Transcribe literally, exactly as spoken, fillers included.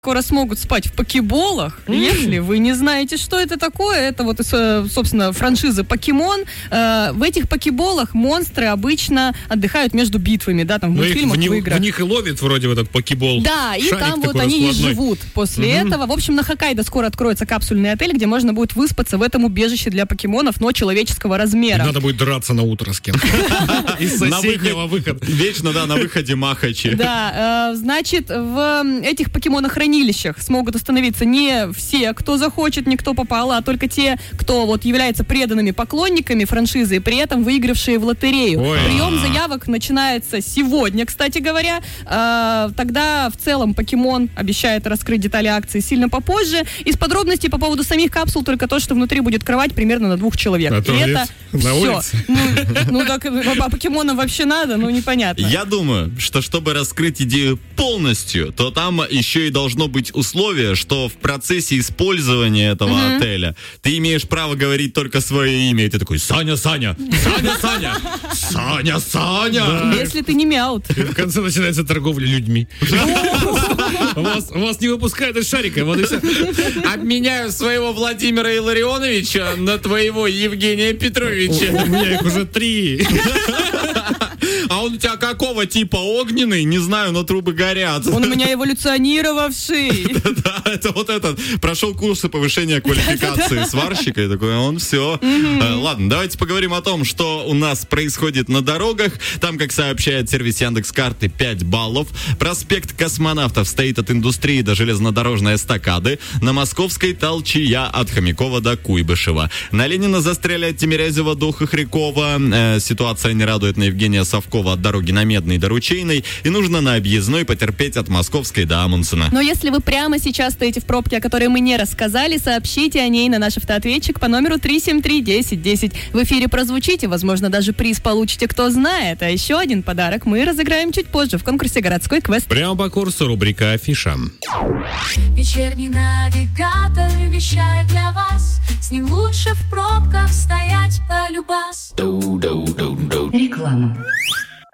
скоро смогут спать в покеболах. Mm. Если вы не знаете, что это такое, это вот, собственно, франшиза «Покемон». В этих покеболах монстры обычно отдыхают между битвами, да, там в мультфильмах, в играх. В них и ловит вроде в этот покебол. Да, и там вот они и живут после mm-hmm. этого. В общем, на Хоккайдо скоро откроется капсульный отель, где можно будет выспаться в этом убежище для покемонов, но человеческого размера. И надо будет драться на утро с кем-то. Из соседнего выхода. Вечно, да, на выходе махачи. Да, значит, в этих покемонохранилищах смогут остановиться не все, кто захочет, не кто попал, а только те, кто вот является преданными поклонниками франшизы и при этом выигравшие в лотерею. Ой. Прием заявок начинается сегодня, кстати говоря. А, тогда в целом Покемон обещает раскрыть детали акции сильно попозже. Из подробностей по поводу самих капсул только то, что внутри будет кровать примерно на двух человек. А и это на все. Улице? Ну, ну так по покемонам вообще надо, ну непонятно. Я думаю, что чтобы раскрыть идею полностью, то там еще и должно быть условие, что в процессе использования этого mm-hmm. отеля ты имеешь право говорить только свое имя. И ты такой: Саня, Саня, Саня, Саня, Саня, Саня. Да. Если ты не мяут. И в конце начинается торговля людьми. Вас не выпускают из шарика. Вот и все. Обменяю своего Владимира Илларионовича на твоего Евгения Петровича. У меня их уже три. А он у тебя какого типа? Огненный? Не знаю, но трубы горят. Он у меня эволюционировавший. Да, это вот этот. Прошел курсы повышения квалификации сварщика. И такой, он все. Ладно, давайте поговорим о том, что у нас происходит на дорогах. Там, как сообщает сервис Яндекс.Карты, пять баллов. Проспект Космонавтов стоит от индустрии до железнодорожной эстакады. На Московской толчья от Хомякова до Куйбышева. На Ленина застряли от Тимирязева до Хохрякова. Э, ситуация не радует на Евгения Совкова от дороги на Медный до Ручейной. И нужно на объездной потерпеть от Московской до Амундсена. Но если вы прямо сейчас стоите в пробке, о которой мы не рассказали, сообщите о ней на наш автоответчик по номеру три семь три десять десять. В эфире прозвучите, возможно, даже приз получите, кто знает. А еще один подарок мы разыграем чуть позже в конкурсе «Городской квест». Прямо по курсу рубрика «Афиша». Вечерний навигатор вещает для вас. С ним лучше в пробках стоять полюбас. Реклама.